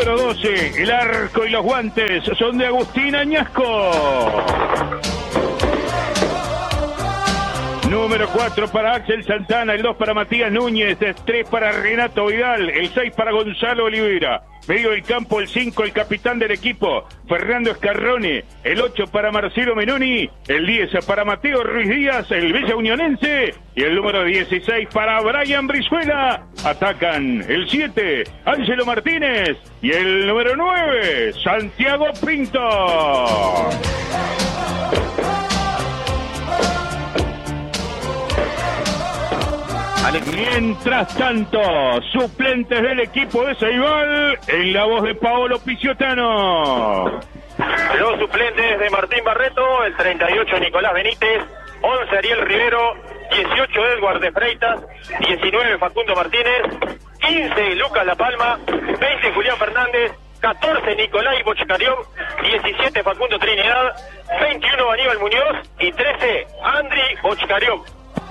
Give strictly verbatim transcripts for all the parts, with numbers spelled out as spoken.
número doce, el arco y los guantes son de Agustín Añasco. Número cuatro para Axel Santana, el dos para Matías Núñez, el tres para Renato Vidal, el seis para Gonzalo Olivera. Medio del campo, el cinco, el capitán del equipo, Fernando Escarrone. El ocho para Marcelo Menoni. El diez para Mateo Ruiz Díaz, el Bella Unionense. Y el número dieciséis para Brian Brizuela. Atacan el siete, Ángelo Martínez. Y el número nueve, Santiago Pinto. Mientras tanto, suplentes del equipo de Ceibal, en la voz de Paolo Picciotano. Los suplentes de Martín Barreto, el treinta y ocho Nicolás Benítez, once Ariel Rivero, dieciocho Edward de Freitas, diecinueve Facundo Martínez, quince Lucas La Palma, veinte Julián Fernández, catorce Nicolai Bochcariov, diecisiete Facundo Trinidad, veintiuno Aníbal Muñoz y trece Andri Bochcariov.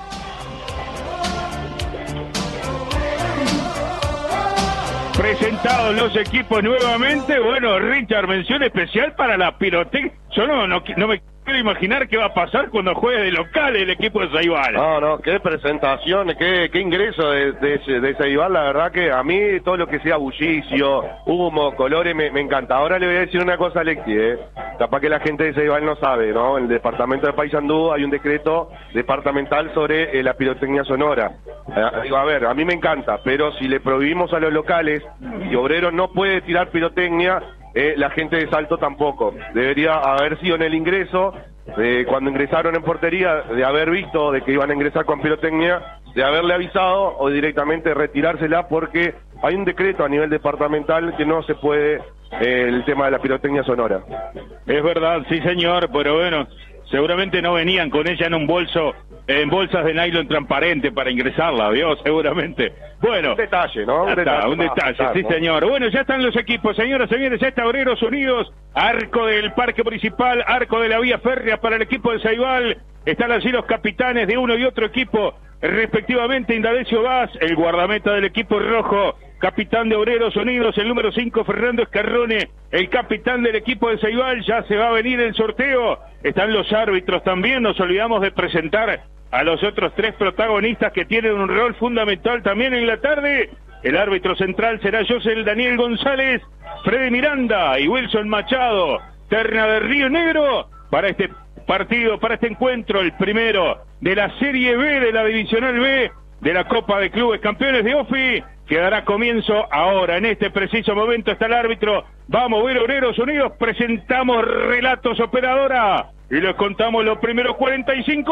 Presentados los equipos nuevamente, bueno, Richard, mención especial para la pirotecnia. Yo no, no, no me quiero imaginar qué va a pasar cuando juegue de local el equipo de Ceibal. No, no, qué presentación, qué, qué ingreso de, de, de Ceibal, la verdad que a mí todo lo que sea bullicio, humo, colores, me, me encanta. Ahora le voy a decir una cosa a Alexi, eh. capaz que la gente de Ceibal no sabe, ¿no? En el departamento de Paysandú hay un decreto departamental sobre eh, la pirotecnia sonora. Eh, digo, a ver, a mí me encanta, pero si le prohibimos a los locales y Obrero no puede tirar pirotecnia, Eh, la gente de Salto tampoco. Debería haber sido en el ingreso, eh, cuando ingresaron en portería, de haber visto de que iban a ingresar con pirotecnia, de haberle avisado o directamente retirársela, porque hay un decreto a nivel departamental que no se puede eh, el tema de la pirotecnia sonora. Es verdad, sí señor, pero bueno, seguramente no venían con ella en un bolso, en bolsas de nylon transparente para ingresarla, ¿vio? Seguramente. Bueno. Un detalle, ¿no? Un está, detalle, un detalle, está, sí ¿no? señor. Bueno, ya están los equipos, señoras y señores, ya está Obreros Unidos, arco del Parque Municipal, arco de la Vía Férrea para el equipo de Ceibal. Están allí los capitanes de uno y otro equipo, respectivamente, Indadecio Vaz, el guardameta del equipo rojo, capitán de Obreros Unidos, el número cinco, Fernando Escarrone, el capitán del equipo de Ceibal. Ya se va a venir el sorteo. Están los árbitros también, nos olvidamos de presentar a los otros tres protagonistas que tienen un rol fundamental también en la tarde. El árbitro central será José Daniel González, Freddy Miranda y Wilson Machado, terna de Río Negro, para este partido, para este encuentro, el primero de la Serie B de la Divisional B de la Copa de Clubes Campeones de O F I, que dará comienzo ahora. En este preciso momento está el árbitro. Vamos a ver, Obreros Unidos, presentamos relatos, operadora, y les contamos los primeros cuarenta y cinco,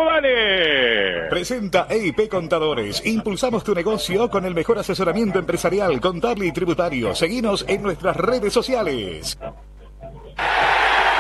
dale. Presenta E I P Contadores. Impulsamos tu negocio con el mejor asesoramiento empresarial, contable y tributario. Seguinos en nuestras redes sociales.